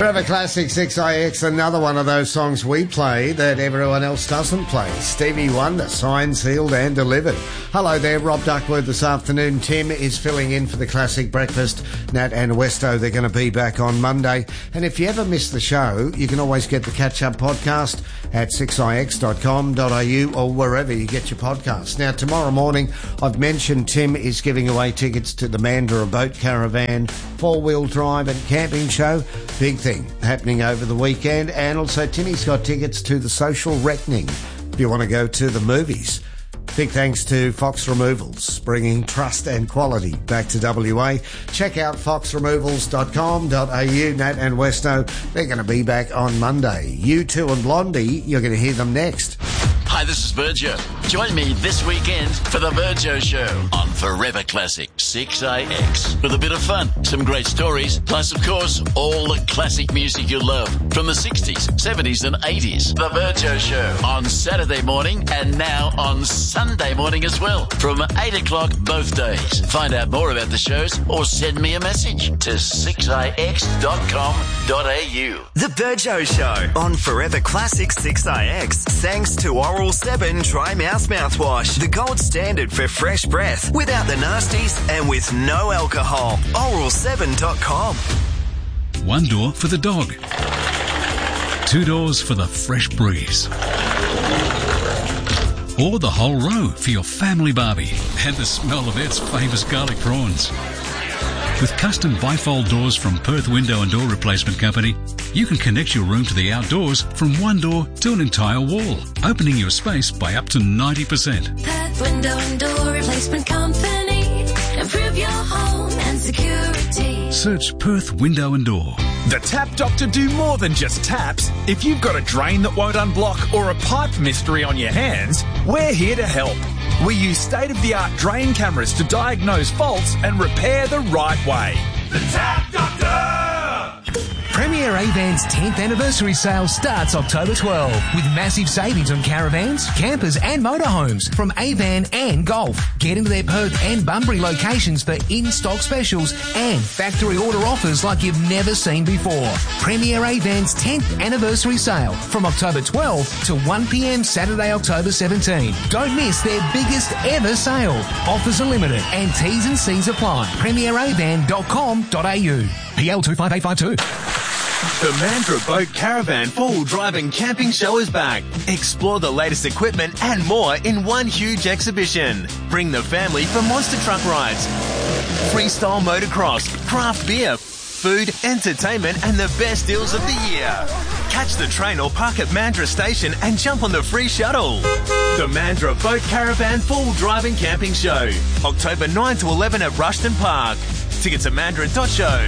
Forever Classic 6IX, another one of those songs we play that everyone else doesn't play. Stevie Wonder, signed, sealed and delivered. Hello there, Rob Duckworth this afternoon. Tim is filling in for the Classic Breakfast. Nat and Westo, they're going to be back on Monday. And if you ever miss the show, you can always get the catch-up podcast at 6ix.com.au or wherever you get your podcasts. Now, tomorrow morning, I've mentioned Tim is giving away tickets to the Mandurah Boat Caravan, four-wheel drive and camping show. Big thing happening over the weekend. And also Timmy's got tickets to the Social Reckoning if you want to go to the movies. Big thanks to Fox Removals, bringing trust and quality back to WA. Check out foxremovals.com.au. Nat and Westo, they're going to be back on Monday. U2 and Blondie, you're going to hear them next. Hi, this is Virgil. Join me this weekend for the Virgil Show on Forever Classic 6IX. With a bit of fun, some great stories, plus, of course, all the classic music you love from the 60s, 70s and 80s. The Virgil Show on Saturday morning and now on Sunday morning as well from 8 o'clock both days. Find out more about the shows or send me a message to 6ix.com.au. The Virgil Show on Forever Classic 6IX. Thanks to Oral 7 Dry Mouth Mouthwash, the gold standard for fresh breath, without the nasties and with no alcohol. Oral7.com. One door for the dog. Two doors for the fresh breeze. Or the whole row for your family barbie and the smell of its famous garlic prawns. With custom bifold doors from Perth Window and Door Replacement Company, you can connect your room to the outdoors from one door to an entire wall, opening your space by up to 90%. Perth Window and Door Replacement Company. Improve your home and security. Search Perth Window and Door. The Tap Doctor do more than just taps. If you've got a drain that won't unblock or a pipe mystery on your hands, we're here to help. We use state-of-the-art drain cameras to diagnose faults and repair the right way. The Tap Doctor! Premier Avan's 10th anniversary sale starts October 12 with massive savings on caravans, campers and motorhomes from Avan and Golf. Get into their Perth and Bunbury locations for in-stock specials and factory order offers like you've never seen before. Premier Avan's 10th anniversary sale from October 12 to 1 p.m. Saturday, October 17. Don't miss their biggest ever sale. Offers are limited and T's and C's apply. premieravan.com.au. PL 25852. The Mandurah Boat Caravan 4-wheel drive and camping show is back. Explore the latest equipment and more in one huge exhibition. Bring the family for monster truck rides, freestyle motocross, craft beer, food, entertainment and the best deals of the year. Catch the train or park at Mandurah Station and jump on the free shuttle. The Mandurah Boat Caravan 4-wheel drive and camping show. October 9 to 11 at Rushton Park. Tickets at mandurah.show.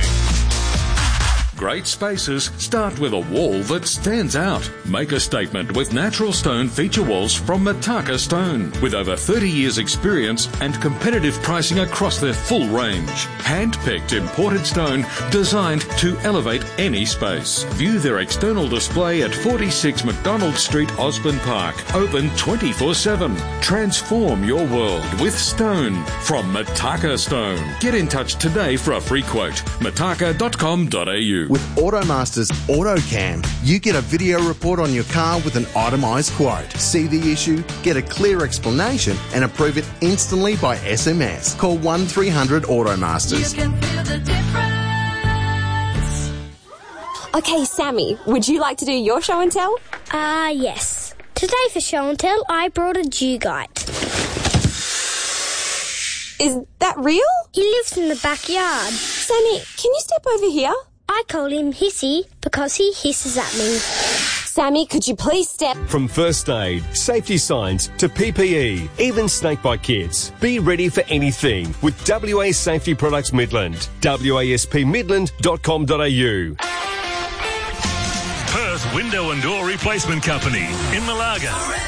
Great spaces start with a wall that stands out. Make a statement with natural stone feature walls from Mataka Stone. With over 30 years experience and competitive pricing across their full range. Hand-picked imported stone designed to elevate any space. View their external display at 46 McDonald Street, Osborne Park. Open 24/7. Transform your world with stone from Mataka Stone. Get in touch today for a free quote. mataka.com.au. With Automasters AutoCam, you get a video report on your car with an itemised quote. See the issue, get a clear explanation and approve it instantly by SMS. Call 1300 Automasters. You can feel the difference. Okay, Sammy, would you like to do your show and tell? Yes. Today for show and tell, I brought a Dugite. Is that real? He lives in the backyard. Sammy, can you step over here? I call him Hissy because he hisses at me. Sammy, could you please step... From first aid, safety signs to PPE, even snakebite kits. Be ready for anything with WA Safety Products Midland. waspmidland.com.au. Perth Window and Door Replacement Company in Malaga.